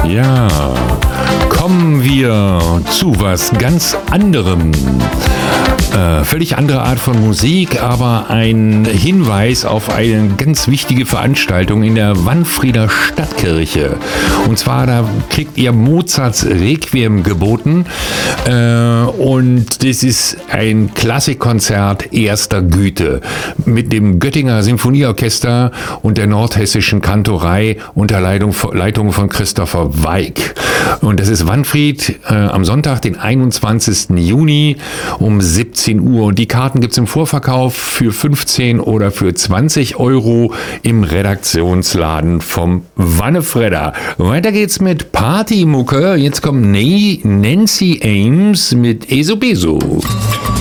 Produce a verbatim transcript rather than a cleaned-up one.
Ja, kommen wir zu was ganz anderem. Äh, völlig andere Art von Musik, aber ein Hinweis auf eine ganz wichtige Veranstaltung in der Wanfrieder Stadtkirche. Und zwar, da kriegt ihr Mozarts Requiem geboten äh, und das ist ein Klassikkonzert erster Güte mit dem Göttinger Sinfonieorchester und der Nordhessischen Kantorei unter Leitung, Leitung von Christopher Weig. Und das ist Wanfried äh, am Sonntag, den einundzwanzigsten Juni um siebzehn Uhr. Und die Karten gibt's im Vorverkauf für fünfzehn oder für zwanzig Euro im Redaktionsladen vom Wannefredder. Weiter geht's mit Partymucke. Jetzt kommt Nancy Ames mit Eso Beso.